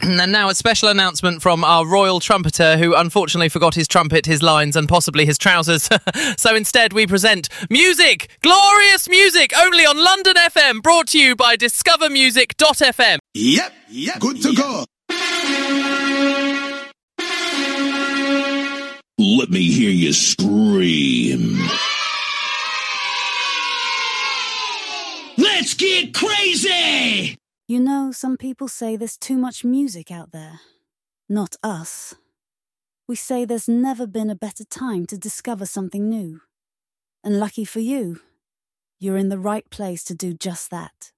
And now a special announcement from our royal trumpeter who unfortunately forgot his trumpet, his lines and possibly his trousers. So instead we present music, glorious music, only on London FM, brought to you by discovermusic.fm. Yep, good to go. Let me hear you scream. Let's get crazy! You know, some people say there's too much music out there. Not us. We say there's never been a better time to discover something new. And lucky for you, you're in the right place to do just that.